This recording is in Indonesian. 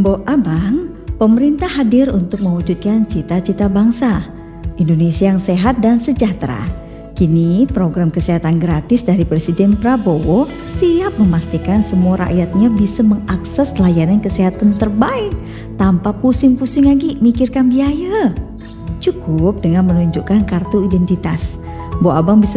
Mbok Abang, pemerintah hadir untuk mewujudkan cita-cita bangsa, Indonesia yang sehat dan sejahtera. Kini program kesehatan gratis dari Presiden Prabowo siap memastikan semua rakyatnya bisa mengakses layanan kesehatan terbaik tanpa pusing-pusing lagi mikirkan biaya. Cukup dengan menunjukkan kartu identitas. Mbok Abang bisa